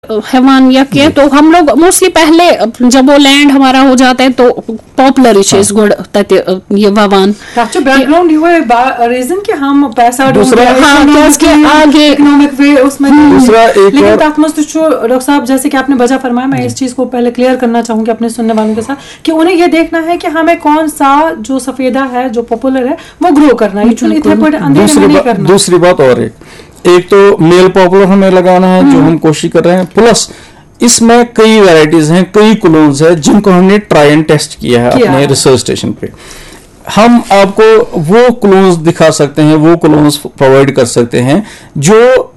हैवान या के तो हम लोग मोस्टली पहले जब वो लैंड हमारा हो जाता है तो पॉपुलर इशेज गुड तते ये वावान ताकि बैकग्राउंड ये रीजन कि हम पैसा दूसरा के आगे इकोनॉमिक वे उसमें दूसरा एक लेकिन और ताकमस्त डॉक्टर साहब जैसे कि आपने वजह फरमाया, मैं इस चीज को पहले क्लियर करना चाहूंगी अपने सुनने वालों के साथ कि उन्हें ये देखना है कि हमें कौन सा जो सफेदा है जो पॉपुलर है वो ग्रो करना है, अंधेरे में नहीं करना। दूसरी बात और एक तो मेल पॉपुलर हमें लगाना है जो हम कोशिश कर रहे हैं, प्लस इसमें कई वैरायटीज हैं, कई क्लोन्स हैं जिनको हमने ट्राई एंड टेस्ट किया है अपने रिसर्च स्टेशन पे। हम आपको वो क्लोन्स दिखा सकते हैं, वो क्लोन्स प्रोवाइड कर सकते हैं जो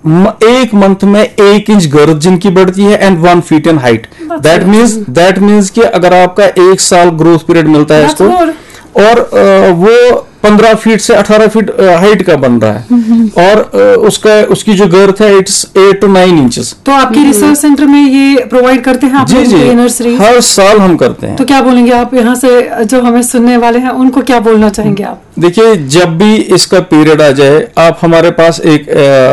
एक मंथ में 1 इंच गर्थ जिनकी बढ़ती है and 1 feet in height. That means कि अगर आपका 1 साल ग्रोथ पीरियड मिलता है इसको और वो 15 फीट से 18 फीट हाइट का बन रहा है और उसकी जो गर्थ है इट्स 8 to 9 इंचेस। तो आपके रिसर्च सेंटर में ये प्रोवाइड करते हैं आप? जी नर्सरी हर साल हम करते हैं। तो क्या बोलेंगे आप यहाँ से जो हमें सुनने वाले हैं उनको क्या बोलना चाहेंगे आप? देखिए, जब भी इसका पीरियड आ जाए आप हमारे पास एक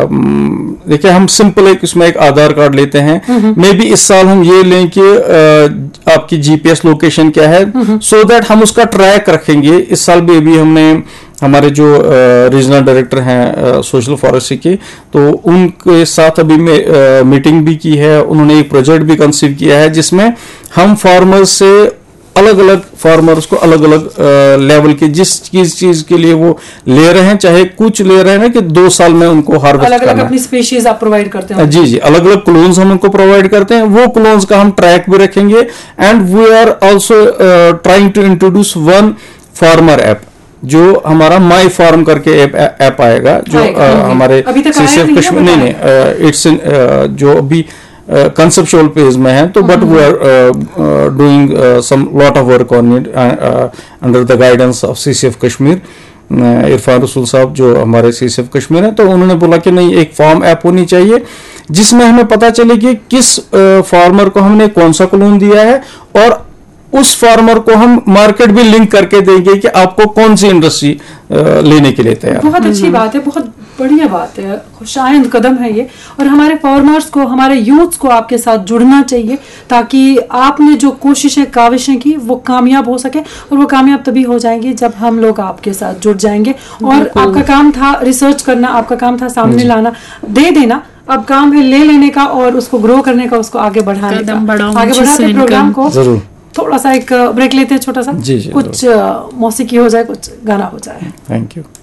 देखिए हम सिंपल इसमें एक आधार कार्ड लेते हैं। मे बी इस साल हम ये लें कि आपकी जीपीएस लोकेशन क्या है, सो दैट हम उसका ट्रैक रखेंगे। इस साल भी हमने हमारे जो रीजनल डायरेक्टर हैं सोशल फॉरेस्ट्री के, तो उनके साथ अभी मीटिंग भी की है। उन्होंने एक प्रोजेक्ट भी कंसीव किया है जिसमें हम फार्मर्स से अलग अलग फार्मर्स को अलग अलग लेवल के जिस चीज के लिए वो ले रहे हैं, चाहे कुछ ले रहे हैं ना कि 2 साल में उनको हार्वेस्ट करना है, अलग अपनी स्पीशीज आप प्रोवाइड करते हैं। जी अलग अलग क्लोन्स हम उनको प्रोवाइड करते हैं। वो क्लोन्स का हम ट्रैक भी रखेंगे and we are also trying to introduce one farmer app जो हमारा माई फार्म करके ऐप आएगा जो हमारे सीसीएफ कश्मीर नहीं इट्स जो अभी कंसेप्चुअल पेज में है। तो but we are doing some lot of work on it under the guidance of CCF Kashmir. Irfan रसूल साहब जो हमारे सीसीएफ कश्मीर हैं, तो उन्होंने बोला कि नहीं, एक फार्म ऐप होनी चाहिए जिसमें हमें पता चले कि किस फार्मर को हमने कौन सा क्लोन दिया है और उस फार्मर को हम मार्केट भी लिंक करके देंगे कि आपको कौन सी इंडस्ट्री लेने के लिए तैयार। बहुत अच्छी बात है, बहुत बढ़िया बात है, खुशाइंद कदम है ये। और हमारे फार्मर्स को, हमारे यूथ्स को आपके साथ जुड़ना चाहिए ताकि आपने जो कोशिशें काविशें की वो कामयाब हो सके। और वो कामयाब तभी हो जाएंगी जब हम लोग आपके साथ जुड़ जाएंगे। और आपका काम था रिसर्च करना, आपका काम था सामने लाना, दे देना। अब काम है ले लेने का और उसको ग्रो करने का, उसको आगे बढ़ाने का। आगे बढ़ाते प्रोग्राम को जरूर थोड़ा सा एक ब्रेक लेते हैं छोटा सा, कुछ मौसीकी हो जाए, कुछ गाना हो जाए। Thank you.